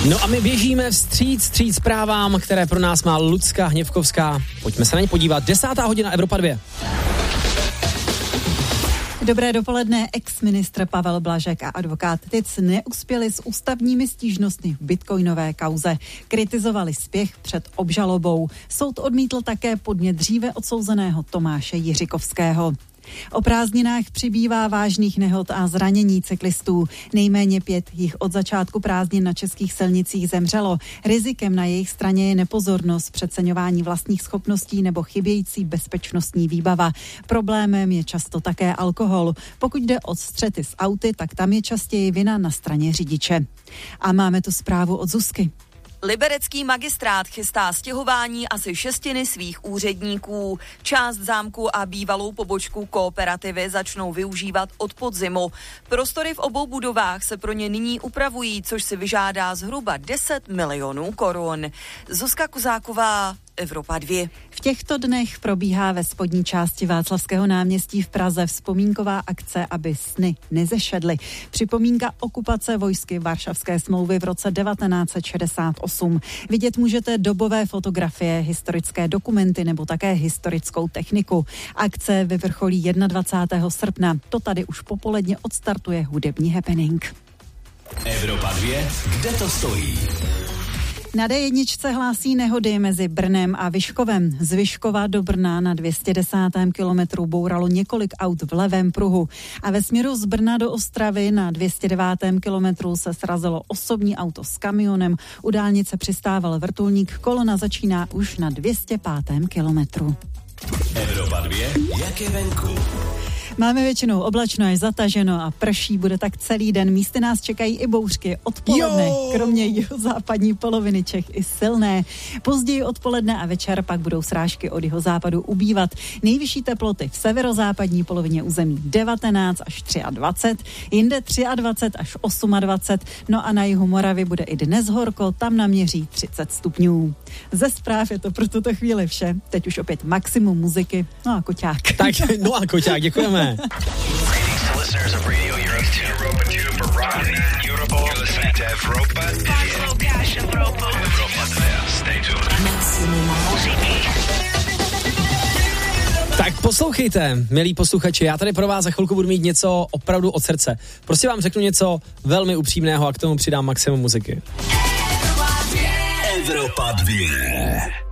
No a my běžíme vstříc zprávám, které pro nás má Lucka Hněvkovská. Pojďme se na ně podívat. 10. hodina, Evropa 2. Dobré dopoledne. Ex-ministr Pavel Blažek a advokát Tic neuspěli s ústavními stížnostmi v bitcoinové kauze. Kritizovali spěch před obžalobou. Soud odmítl také podnět dříve odsouzeného Tomáše Jiřikovského. O prázdninách přibývá vážných nehod a zranění cyklistů. Nejméně 5 jich od začátku prázdnin na českých silnicích zemřelo. Rizikem na jejich straně je nepozornost, přeceňování vlastních schopností nebo chybějící bezpečnostní výbava. Problémem je často také alkohol. Pokud jde o střety s auty, tak tam je častěji vina na straně řidiče. A máme tu zprávu od Zuzky. Liberecký magistrát chystá stěhování asi 6 svých úředníků. Část zámku a bývalou pobočku kooperativy začnou využívat od podzimu. Prostory v obou budovách se pro ně nyní upravují, což si vyžádá zhruba 10 milionů korun. Zuzka Kuzáková, Evropa 2. V těchto dnech probíhá ve spodní části Václavského náměstí v Praze vzpomínková akce, aby sny nezešedly. Připomínka okupace vojsky Varšavské smlouvy v roce 1968. Vidět můžete dobové fotografie, historické dokumenty nebo také historickou techniku. Akce vyvrcholí 21. srpna. To tady už popoledně odstartuje hudební happening. Evropa 2, kde to stojí? Na D1 hlásí nehody mezi Brnem a Vyškovem. Z Vyškova do Brna na 210. kilometru bouralo několik aut v levém pruhu. A ve směru z Brna do Ostravy na 209. kilometru se srazilo osobní auto s kamionem. U dálnice přistával vrtulník, kolona začíná už na 205. kilometru. Evropa 2, jak je venku? Máme většinou oblačno až zataženo a prší, bude tak celý den. Místy nás čekají i bouřky odpoledne, kromě jihozápadní poloviny Čech i silné. Později odpoledne a večer pak budou srážky od jihozápadu ubývat. Nejvyšší teploty v severozápadní polovině území 19 až 23, jinde 23 až 28, no a na jihu Moravy bude i dnes horko, tam naměří 30 stupňů. Ze zpráv je to pro tuto chvíli vše. Teď už opět maximum muziky, no a koťák. Tak, no a koťák, děkujeme. Tak poslouchejte, milí posluchači, já tady pro vás za chvilku budu mít něco opravdu od srdce. Prostě vám řeknu něco velmi upřímného a k tomu přidám maximum muziky. Evropa 2.